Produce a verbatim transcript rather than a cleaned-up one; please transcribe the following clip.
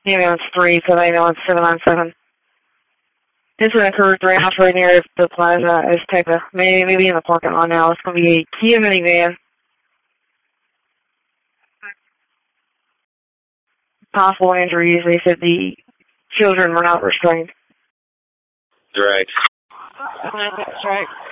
Ambulance three, so ambulance seven nine seven. Incident occurred right house right near the plaza Azteca. Maybe, maybe in the parking lot now. It's going to be a Kia minivan. Possible injuries. They said the children were not restrained. Direct. That's right.